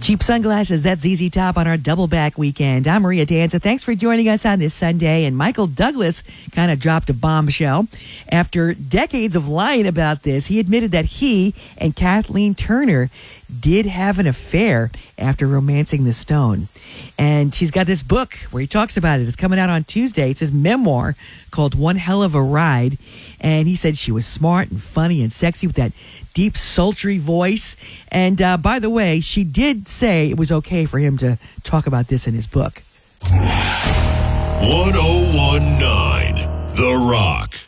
Cheap Sunglasses, that's ZZ Top on our double back weekend. I'm Maria Danza. Thanks for joining us on this Sunday. And Michael Douglas kind of dropped a bombshell. After decades of lying about this, he admitted that he and Kathleen Turner did have an affair after romancing the Stone. And he's got this book where he talks about it. It's coming out on Tuesday. It's his memoir called One Hell of a Ride. And he said she was smart and funny and sexy with that deep, sultry voice. And by the way, she did say it was okay for him to talk about this in his book. 1019 The Rock.